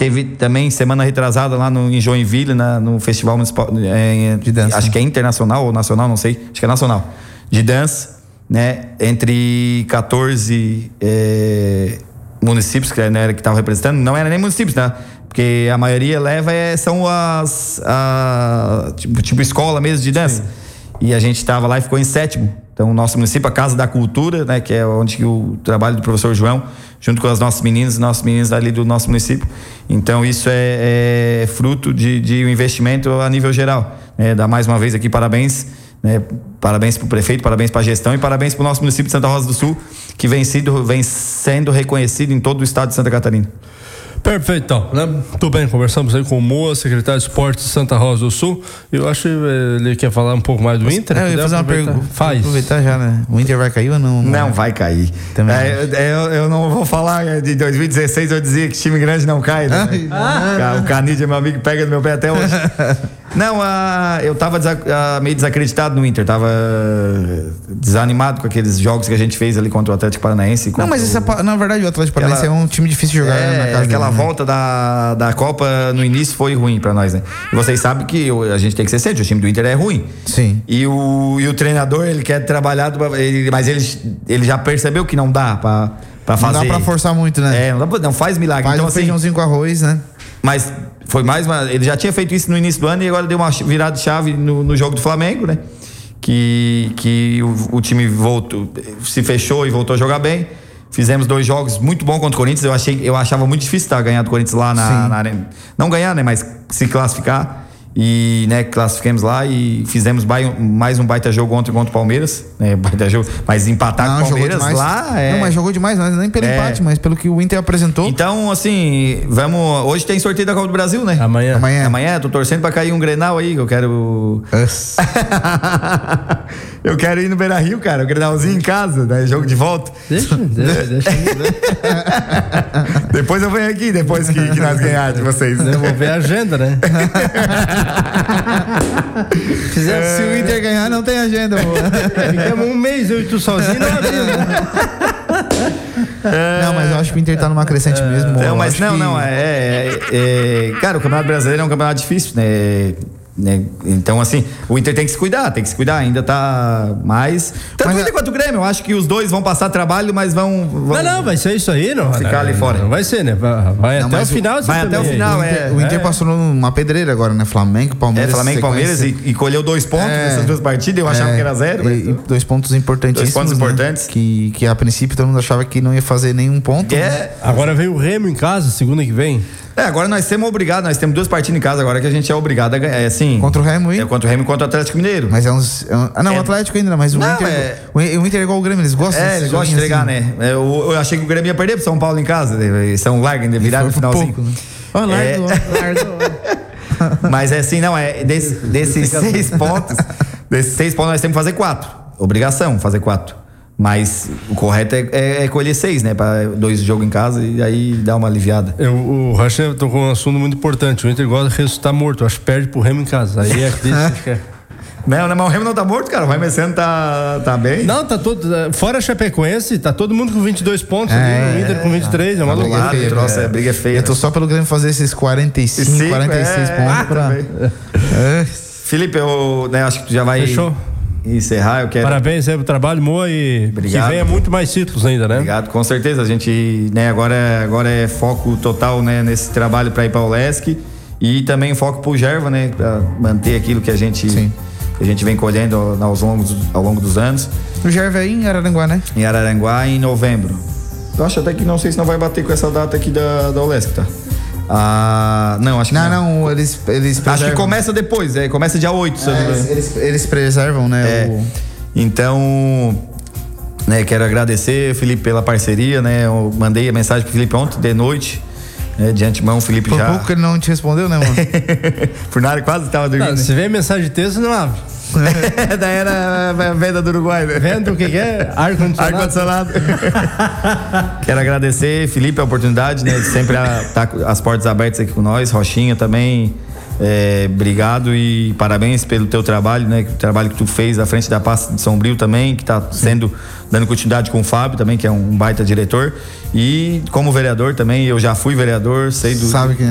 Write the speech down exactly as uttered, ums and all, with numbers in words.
teve também semana retrasada lá no, em Joinville, na, no Festival Municipal é, de Dança. Acho que é internacional ou nacional, não sei. Acho que é nacional. De dança, né? Entre quatorze é, municípios que né, estavam representando. Não era nem municípios, né? Porque a maioria leva é, são as... A, tipo, tipo escola mesmo de dança. Sim. E a gente estava lá e ficou em sétimo. Então, o nosso município, a Casa da Cultura, né? Que é onde o trabalho do professor João, junto com as nossas meninas e nossos meninos ali do nosso município. Então, isso é, é fruto de, de um investimento a nível geral. É, dá mais uma vez aqui parabéns, né? Parabéns para o prefeito, parabéns para a gestão e parabéns para o nosso município de Santa Rosa do Sul, que vem, sido, vem sendo reconhecido em todo o estado de Santa Catarina. Perfeito, então, né? Tudo bem, conversamos aí com o Moa, secretário de Esportes de Santa Rosa do Sul. Eu acho que ele quer falar um pouco mais do Inter. É, eu ia fazer uma pergunta. Faz. Aproveitar já, né? O Inter vai cair ou não? Não, vai cair. Também. É, eu, eu não vou falar de dois mil e dezesseis, eu dizia que time grande não cai, né? Ah, o Canidia, meu amigo, pega no meu pé até hoje. Não, uh, eu tava desac- uh, meio desacreditado no Inter, tava desanimado com aqueles jogos que a gente fez ali contra o Atlético Paranaense. Não, mas essa, o... na verdade o Atlético Paranaense Aquela... é um time difícil de jogar é, na casa aquela dele, volta né? da, da Copa no início foi ruim pra nós, né? E vocês sabem que a gente tem que ser sério, o time do Inter é ruim. Sim. E o, e o treinador, ele quer trabalhar, ele, mas ele, ele já percebeu que não dá pra, pra fazer. Não dá pra forçar muito, né? É, não, dá, não faz milagre. Faz então, um assim, feijãozinho com arroz, né? Mas foi mais uma... Ele já tinha feito isso no início do ano e agora deu uma virada de chave no, no jogo do Flamengo, né? Que, que o, o time voltou, se fechou e voltou a jogar bem. Fizemos dois jogos muito bons contra o Corinthians. Eu, achei, eu achava muito difícil tá, ganhar do Corinthians lá na, na arena. Não ganhar, né? Mas se classificar. E, né, classificamos lá e fizemos mais um baita jogo ontem contra o Palmeiras, né, baita jogo, mas empatar não, com o Palmeiras lá é... Não, mas jogou demais, não, nem pelo é... empate, mas pelo que o Inter apresentou. Então, assim, vamos... Hoje tem sorteio da Copa do Brasil, né? Amanhã. Amanhã. Amanhã, tô torcendo pra cair um Grenal aí, que eu quero... eu quero ir no Beira-Rio, cara, o Grenalzinho em casa, né, jogo de volta. Deixa, deixa, deixa. Depois eu venho aqui, depois que, que nós ganharmos de vocês. Eu vou ver a agenda, né? É... Se o Inter ganhar, não tem agenda, pô. Ficamos um mês, eu e tu sozinho, não havia, né? É... Não, mas eu acho que o Inter tá numa crescente é... mesmo. Não, mas não, que... não, é, é, é... Cara, o Campeonato Brasileiro é um campeonato difícil, né? Né? Então, assim, o Inter tem que se cuidar, tem que se cuidar, ainda tá mais. Tanto mas o Inter quanto o Grêmio, eu acho que os dois vão passar trabalho, mas vão. vão... Não, não, vai ser isso aí, não. Ficar não, ali fora. Não vai ser, né? Vai, vai não, até o final. Vai até o final, o Inter, é. O Inter é. passou numa pedreira agora, né? Flamengo, Palmeiras. É, Flamengo e Palmeiras e, e colheu dois pontos é, nessas duas partidas, eu achava é, que era zero. E, e dois pontos importantíssimos. Dois pontos importantes. Né? Que, que a princípio todo mundo achava que não ia fazer nenhum ponto. É. Né? Agora vem o Remo em casa, segunda que vem. É, agora nós temos obrigado, nós temos duas partidas em casa agora que a gente é obrigado a ganhar, é, assim... Contra o Remo, hein? É, contra o Remo e contra o Atlético Mineiro. Mas é uns... É um, ah, não, o é, Atlético ainda, mas o não, Inter... É, o, o Inter é igual o Grêmio, eles gostam... É, eles gostam de entregar, assim. Né? Eu, eu achei que o Grêmio ia perder pro São Paulo em casa, São Larga, virado no finalzinho. Pouco, né? Oh, largo, é... largo. Mas é assim, não, é desse, desses seis pontos, desses seis pontos nós temos que fazer quatro. Obrigação, fazer quatro. Mas o correto é, é, é colher seis, né? Para dois jogos em casa e aí dá uma aliviada. Eu, o Rachinha tocou um assunto muito importante. O Inter gosta de ressuscitar morto. Acho que perde pro Remo em casa. Aí é que é. Não, não, mas o Remo não tá morto, cara. O Remo esse ano tá, tá bem. Não, tá todo. Fora a Chapecoense, tá todo mundo com vinte e dois pontos. É, ali, o Inter com vinte e três. É uma loucura. loucura. É, troço, é, briga feia. Eu tô só pelo Grêmio fazer esses quarenta e cinco, Cinco, quarenta e seis é, pontos ah, pra. É. Felipe, eu né, acho que tu já vai. Fechou. Encerrar, eu quero. Parabéns aí pro trabalho, Moa, e obrigado. Que venha muito mais títulos ainda, né? Obrigado, com certeza. A gente, né, agora, agora é foco total, né, nesse trabalho para ir para o Lesc e também foco pro Gerva, né, para manter aquilo que a gente Sim. que a gente vem colhendo ao longo, ao longo dos anos. O Gerva é em Araranguá, né? Em Araranguá, em novembro. Eu acho até que não sei se não vai bater com essa data aqui da, da Lesc, tá? Ah, não, acho que não. Não, não, eles, eles preservam. Acho que começa depois, é, começa dia oito. É, eles, eles, eles preservam, né? É, o... Então, né, quero agradecer, Felipe, pela parceria, né? Eu mandei a mensagem pro Felipe ontem de noite, né, de antemão, o Felipe Por já... Por pouco que ele não te respondeu, né, mano? Por nada, quase tava dormindo. Não, se vem mensagem de texto, não abre. Daí era a venda do Uruguai, né? Venda o que, que é? Ar-condicionado. Ar-condicionado. Quero agradecer, Felipe, a oportunidade, né? De sempre estar com as portas abertas aqui com nós. Rochinha também, é, obrigado e parabéns pelo teu trabalho, né? O trabalho que tu fez à frente da pasta de Sombrio também, que está sendo, dando continuidade com o Fábio também, que é um baita diretor. E como vereador também, eu já fui vereador, sei do... Sabe quem